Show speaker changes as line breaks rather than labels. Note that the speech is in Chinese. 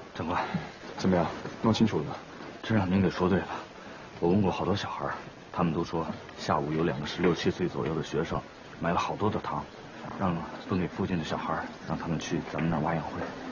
长官，
怎么样？弄清楚了吗？
真让您给说对了。我问过好多小孩，他们都说下午有2个16、17岁左右的学生买了好多的糖，让分给附近的小孩，让他们去咱们那儿挖洋灰。